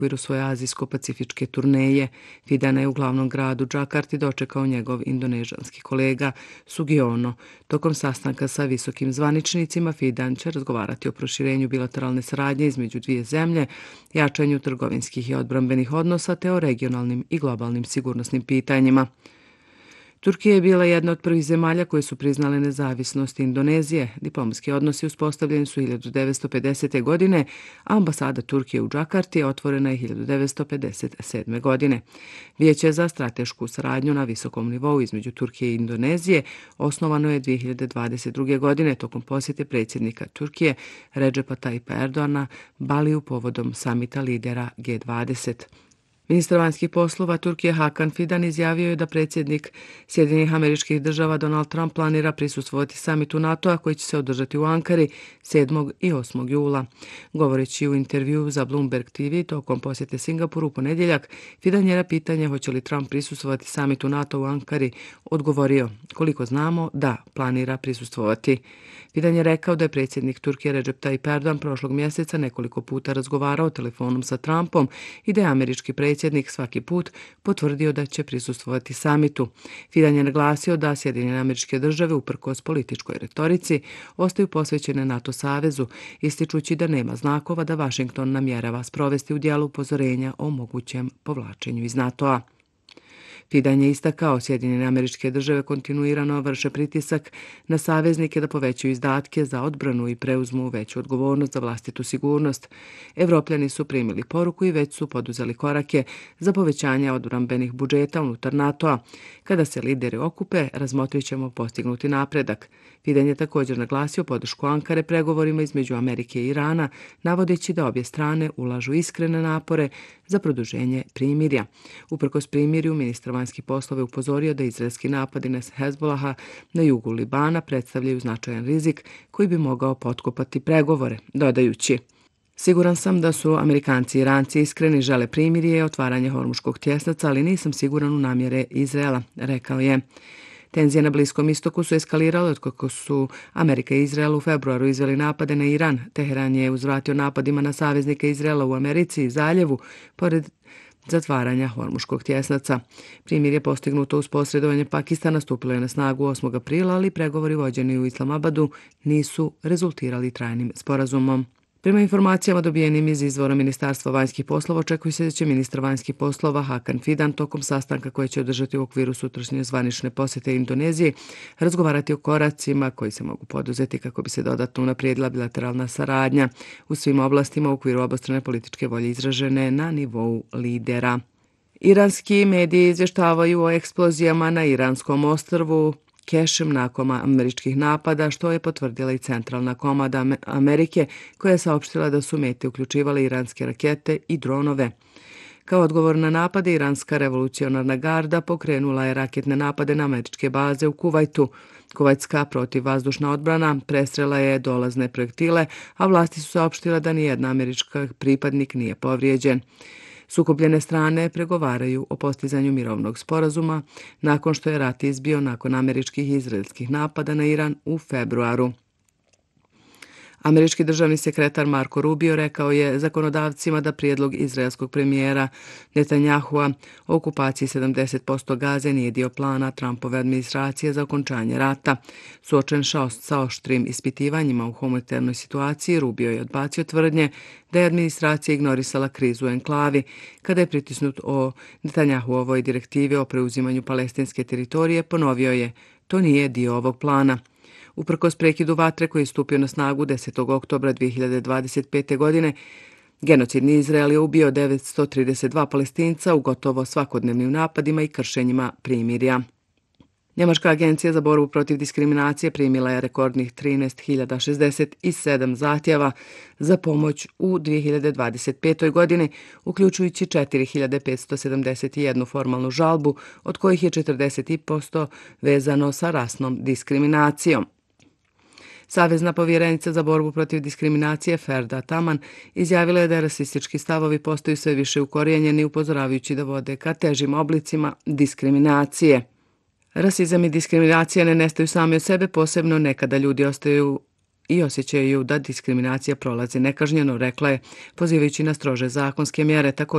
okviru svoje azijsko-pacifičke turneje. Fidana je u glavnom gradu Džakarti dočekao njegov indonežanski kolega Sugiono. Tokom sastanka sa visokim zvaničnicima Fidan će razgovarati o proširenju bilateralne saradnje između dvije zemlje, jačanju trgovinskih i odbrambenih odnosa te o regionalnim i globalnim sigurnosnim pitanjima. Turkija je bila jedna od prvih zemalja koje su priznale nezavisnost Indonezije. Diplomatski odnosi uspostavljeni su 1950. godine, a ambasada Turkije u Džakarti otvorena je 1957. godine. Vijeće za stratešku saradnju na visokom nivou između Turkije i Indonezije osnovano je 2022. godine tokom posjete predsjednika Turkije Redžepa Tayyipa Erdoana Baliju povodom samita lidera G20. Ministar vanjskih poslova Turkije Hakan Fidan izjavio je da predsjednik Sjedinjenih Američkih Država Donald Trump planira prisustvovati samitu NATO-a koji će se održati u Ankari 7. i 8. jula. Govoreći u intervju za Bloomberg TV tokom posjete Singapuru u ponedjeljak, Fidan je na pitanje hoće li Trump prisustvovati samitu NATO u Ankari odgovorio: koliko znamo, da, planira prisustvovati. Fidan je rekao da je predsjednik Turkije Recep Tayyip Erdogan prošlog mjeseca nekoliko puta razgovarao telefonom sa Trumpom i da je američki predsjednik svaki put potvrdio da će prisustvovati samitu. Fidan je naglasio da Sjedinjene Američke Države uprkos političkoj retorici ostaju posvećene NATO savezu, ističući da nema znakova da Washington namjerava sprovesti u djelo upozorenja o mogućem povlačenju iz NATO-a. Fidan je istakao Sjedinjene Američke Države kontinuirano vrše pritisak na saveznike da povećaju izdatke za odbranu i preuzmu veću odgovornost za vlastitu sigurnost. Evropljani su primili poruku i već su poduzeli korake za povećanje odbrambenih budžeta unutar NATO-a. Kada se lideri okupe, razmotrit ćemo postignuti napredak. Fidan je također naglasio podršku Ankare pregovorima između Amerike i Irana, navodeći da obje strane ulažu iskrene napore za produženje primirja. Uprkos primirju, ministar vanjskih poslova je upozorio da izraelski napadi na Hezbolaha na jugu Libana predstavljaju značajan rizik koji bi mogao potkopati pregovore, dodajući: siguran sam da su Amerikanci i Iranci iskreni, žele primirje i otvaranje Hormuškog tjesnaca, ali nisam siguran u namjere Izraela, rekao je. Tenzije na Bliskom istoku su eskalirale otkako su Amerika i Izrael u februaru izveli napade na Iran. Teheran je uzvratio napadima na saveznike Izraela u Americi i Zaljevu, pored zatvaranja Hormuškog tjesnaca. Primjer je postignuto uz posredovanje Pakistana, stupilo je na snagu 8. aprila, ali pregovori vođeni u Islamabadu nisu rezultirali trajnim sporazumom. Prema informacijama dobijenim iz izvora Ministarstva vanjskih poslova, očekuje se da će ministar vanjskih poslova Hakan Fidan tokom sastanka koje će održati u okviru sutrašnje zvanične posjete Indoneziji razgovarati o koracima koji se mogu poduzeti kako bi se dodatno unaprijedila bilateralna saradnja u svim oblastima u okviru obostrane političke volje izražene na nivou lidera. Iranski mediji izvještavaju o eksplozijama na iranskom ostrvu Kešem nakon američkih napada, što je potvrdila i centralna komanda Amerike, koja je saopštila da su mete uključivale iranske rakete i dronove. Kao odgovor na napade, iranska revolucionarna garda pokrenula je raketne napade na američke baze u Kuvajtu. Kuvajtska protivvazdušna odbrana prestrela je dolazne projektile, a vlasti su saopštile da nijedna američka pripadnik nije povrijeđen. Sukobljene strane pregovaraju o postizanju mirovnog sporazuma nakon što je rat izbio nakon američkih i izraelskih napada na Iran u februaru. Američki državni sekretar Marco Rubio rekao je zakonodavcima da prijedlog izraelskog premijera Netanyahua o okupaciji 70% Gaze nije dio plana Trumpove administracije za okončanje rata. Suočen sa oštrim ispitivanjima u humanitarnoj situaciji, Rubio je odbacio tvrdnje da je administracija ignorisala krizu u enklavi. Kada je pritisnut o Netanyahuovoj direktivi o preuzimanju palestinske teritorije, ponovio je: to nije dio ovog plana. Uprkos prekidu vatre koji je stupio na snagu 10. oktobra 2025. godine, genocidni Izrael je ubio 932 Palestinca u gotovo svakodnevnim napadima i kršenjima primirja. Njemačka agencija za borbu protiv diskriminacije primila je rekordnih 13.067 zahtjeva za pomoć u 2025. godini, uključujući 4.571 formalnu žalbu, od kojih je 40% vezano sa rasnom diskriminacijom. Savezna povjerenica za borbu protiv diskriminacije Ferda Taman izjavila je da rasistički stavovi postaju sve više ukorijenjeni, upozoravajući da vode ka težim oblicima diskriminacije. Rasizam i diskriminacija ne nestaju sami od sebe, posebno nekada ljudi ostaju i osjećaju da diskriminacija prolazi nekažnjeno, rekla je, pozivajući na strože zakonske mjere. Također